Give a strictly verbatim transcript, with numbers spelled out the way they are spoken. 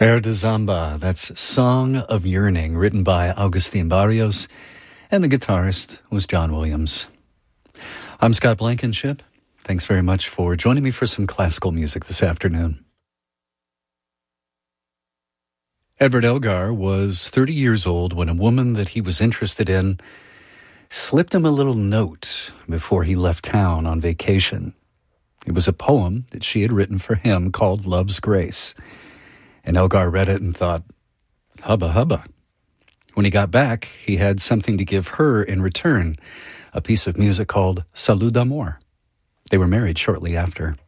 Air de Zamba, that's Song of Yearning, written by Agustin Barrios, and the guitarist was John Williams. I'm Scott Blankenship. Thanks very much for joining me for some classical music this afternoon. Edward Elgar was thirty years old when a woman that he was interested in slipped him a little note before he left town on vacation. It was a poem that she had written for him called Love's Grace. And Elgar read it and thought, hubba hubba. When he got back, he had something to give her in return, a piece of music called Salut d'amour. They were married shortly after.